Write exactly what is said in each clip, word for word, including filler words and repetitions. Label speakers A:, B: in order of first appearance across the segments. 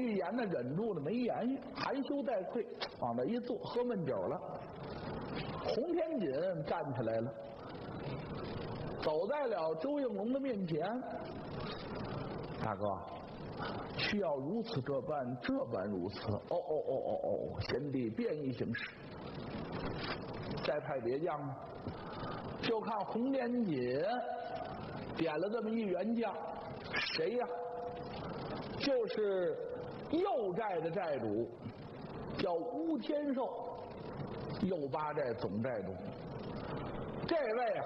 A: 欲言呢，忍住了没言语，含羞带愧，往那一坐，喝闷酒了。洪天锦站起来了，走在了周应龙的面前。大哥，需要如此这般，这般如此。哦哦哦哦哦，贤弟便宜行事。再派别将呢，就看洪天锦点了这么一员将，谁呀？就是右寨的寨主，叫乌天寿，右八寨总寨主。这位啊，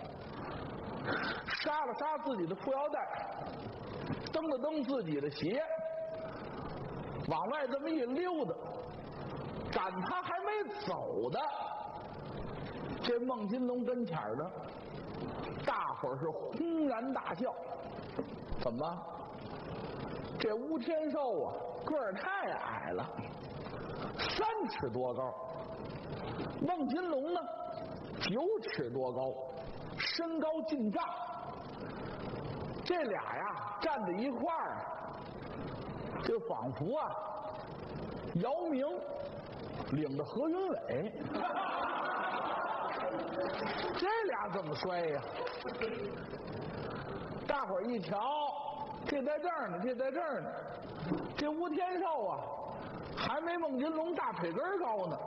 A: 杀了杀自己的裤腰带，蹬了蹬自己的鞋，往外这么一溜达，赶他还没走的，这孟金龙跟前儿的大伙儿是轰然大笑。怎么？这乌天寿啊，个儿太矮了，三尺多高；孟金龙呢，九尺多高，身高近丈。这俩呀站在一块儿，就仿佛啊，姚明领着何云伟，这俩怎么摔呀？大伙儿一瞧，这在这儿呢，这在这儿呢。这吴天寿啊，还没孟金龙大腿根高呢。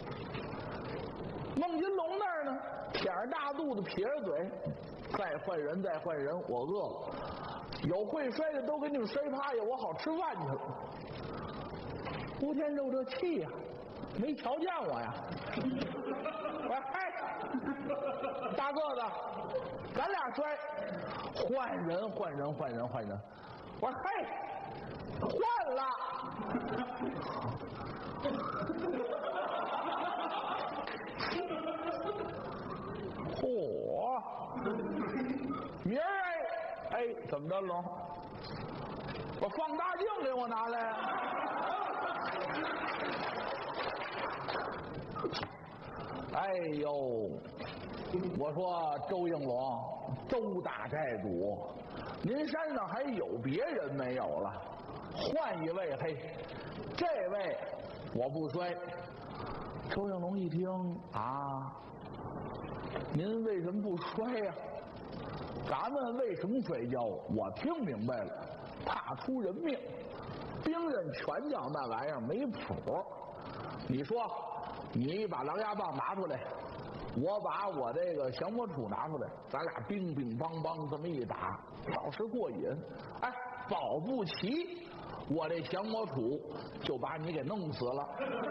A: 孟金龙那儿呢，舔着大肚子，撇着嘴，再换人，再换人，我饿了。有会摔的都给你们摔趴下，我好吃饭去了。吴天寿这气呀、啊，没瞧见我呀！我嗨，大个子，咱俩摔，换人，换人，换人，换人。我说嘿，换了。嚯！明儿哎哎，怎么着龙？我放大镜给我拿来。哎呦，我说周应龙，周大寨主，您山上还有别人没有了？换一位，嘿，这位我不摔。周应龙一听啊，您为什么不摔呀、啊？咱们为什么摔跤？我听明白了，怕出人命。兵刃拳脚那玩意儿没谱。你说，你把狼牙棒拿出来，我把我这个降魔杵拿出来，咱俩乒乒乓乓这么一打，倒是过瘾。哎，保不齐我这降魔杵就把你给弄死了。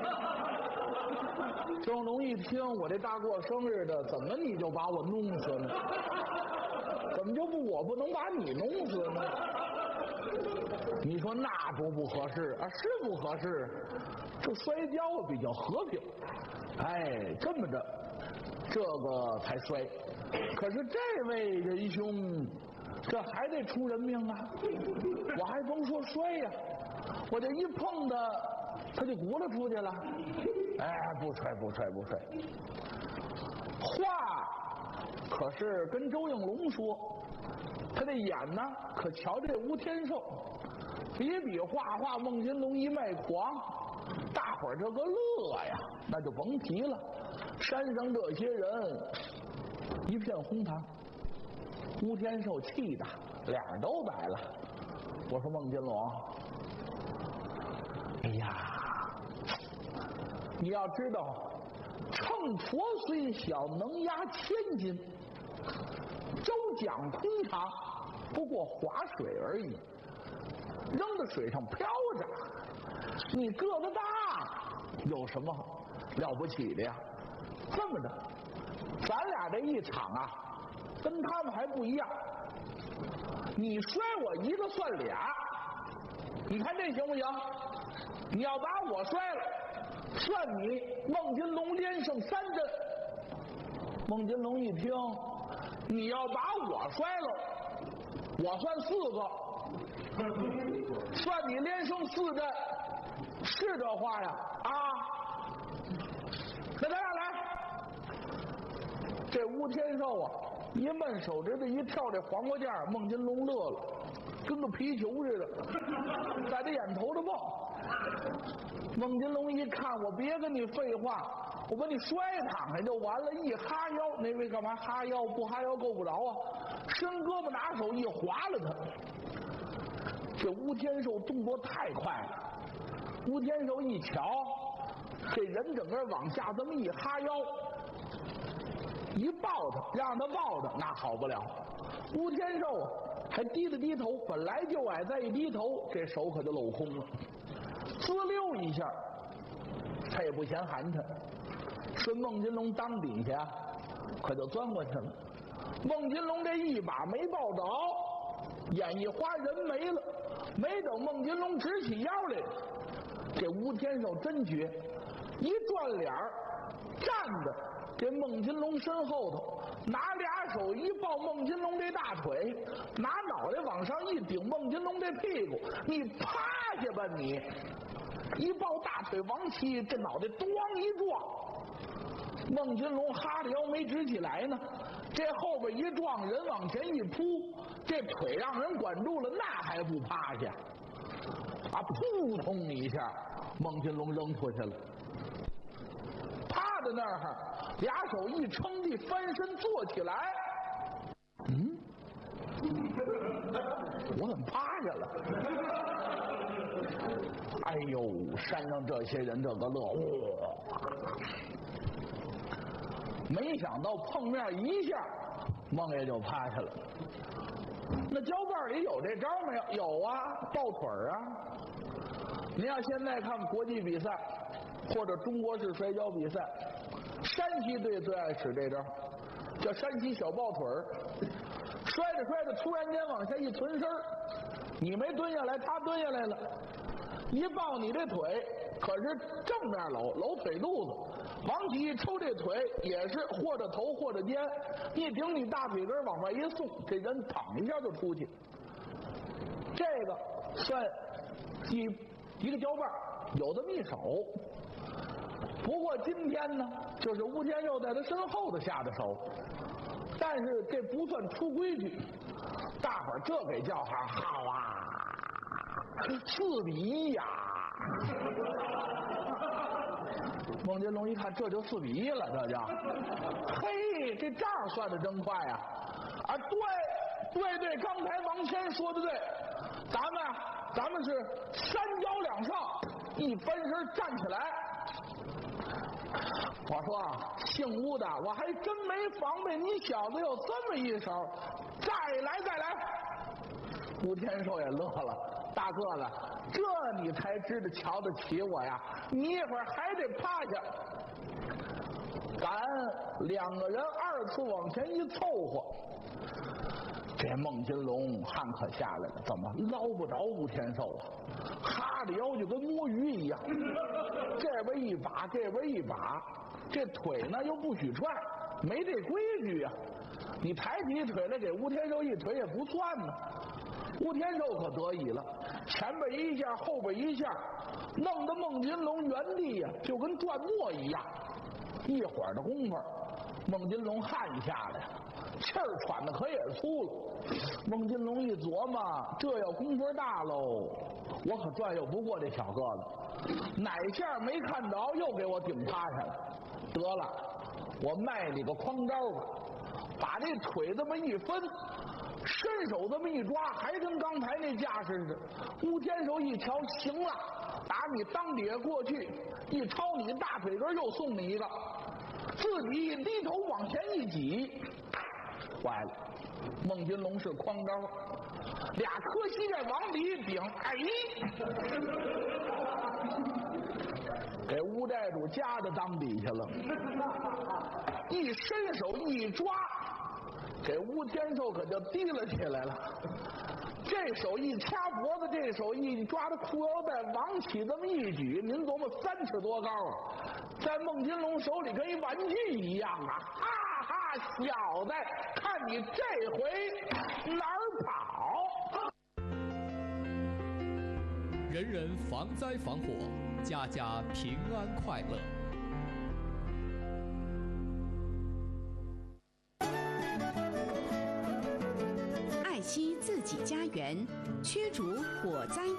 A: 周龙一听，我这大过生日的，怎么你就把我弄死呢？怎么就不我不能把你弄死呢？你说那多不合适啊！是不合适，这摔跤比较和平。哎，这么着，这个才摔。可是这位仁兄，这还得出人命啊！我还甭说摔呀、啊，我这一碰他，他就轱辘出去了。哎，不摔不摔不摔。话可是跟周应龙说，他这眼呢，可瞧这吴天寿，比比划划，孟金龙一脉狂，大伙儿这个乐呀，那就甭提了。山上这些人一片哄堂，吴天寿气的脸都白了。我说孟金龙，哎呀，你要知道，秤砣虽小，能压千斤；舟桨通长，不过划水而已。扔在水上飘着，你个子大，有什么了不起的呀？这么着，咱俩这一场啊，跟他们还不一样。你摔我一个算俩，你看这行不行？你要把我摔了，算你孟金龙连胜三阵。孟金龙一听，你要把我摔了，我算四个，算你连胜四阵，是这话呀？啊，那咱俩来。这吴天寿啊，一闷手指头一跳这黄瓜架，孟金龙乐了，跟个皮球似的，在这眼头的蹦。孟金龙一看，我别跟你废话，我把你摔躺下就完了。一哈腰，那位干嘛哈腰？不哈腰够不着啊！伸胳膊拿手一划了他。这吴天寿动作太快了，吴天寿一瞧，这人整个往下这么一哈腰，一抱他，让他抱他，那好不了。吴天寿啊，还低了低头，本来就矮，再一低头，这手可就镂空了。滋溜一下，他也不嫌寒碜，顺孟金龙裆底下可就钻过去了。孟金龙这一把没抱着，眼一花人没了。没等孟金龙直起腰来，这吴天寿真绝，一转脸站着这孟金龙身后头，拿俩手一抱孟金龙这大腿，拿脑袋往上一顶孟金龙这屁股，你趴下吧你！一抱大腿往起，这脑袋咣一撞，孟金龙哈着腰没直起来呢，这后边一撞，人往前一扑，这腿让人管住了，那还不趴下？啊，扑通一下，孟金龙扔出去了。趴在那儿，俩手一撑地，翻身坐起来。嗯，我怎么趴下了？哎呦，山上这些人这个乐，哇！没想到碰面一下，孟爷就趴下了。那胶瓣里有这招没有？有啊，抱腿啊。您要现在看国际比赛或者中国式摔跤比赛，山西队最爱使这招，叫山西小抱腿儿。摔着摔着，突然间往下一存身，你没蹲下来，他蹲下来了，一抱你这腿，可是正面搂搂腿肚子，往起一抽这腿也是或者头或者肩，一顶你大腿根往外一送，这人躺一下就出去。这个算一一个胶瓣，有这么一手。不过今天呢，就是吴天寿在他身后头下的手，但是这不算出规矩，大伙儿这给叫喊好啊，四比一呀！孟金龙一看这就四比一了，这叫，嘿，这账算得真快呀！啊，对对对，刚才王谦说的对，咱们咱们是三招两上，一翻身站起来。我说啊，姓吴的，我还真没防备你小子有这么一手，再来再来。吴天寿也乐了，大个子，这你才知道瞧得起我呀！你一会儿还得趴下。感恩两个人二次往前一凑合，这孟金龙汗可下来了，怎么捞不着吴天寿啊？哈着腰就跟摸鱼一样，这边一把，这边一把，这腿呢又不许踹，没这规矩啊！你抬起腿来给吴天寿一腿也不算呢。吴天寿可得意了，前边一下，后边一下，弄得孟金龙原地呀、啊、就跟转磨一样。一会儿的功夫，孟金龙汗下来，气儿喘的可也粗了。孟金龙一琢磨，这要功夫大喽，我可转悠不过这小个子，哪下没看着，又给我顶趴下了。得了，我卖你个筐招吧，把这腿这么一分，伸手这么一抓，还跟刚才那架势似的。吴天寿一瞧，行了，打你裆底下过去，一抄你大腿根，又送你一个，自己一低头往前一挤，坏了，孟金龙是筐招，俩磕膝盖往里一顶，哎，给吴寨主夹着裆底下了，一伸手一抓，给吴天寿可就提了起来了。这手一掐脖子，这手一抓着裤腰带往起这么一举，您琢磨三尺多高啊，在孟金龙手里跟一玩具一样啊！哈哈，小子，看你这回哪儿跑！
B: 人人防灾防火，家家平安快乐。
C: 爱惜自己家园，驱逐火灾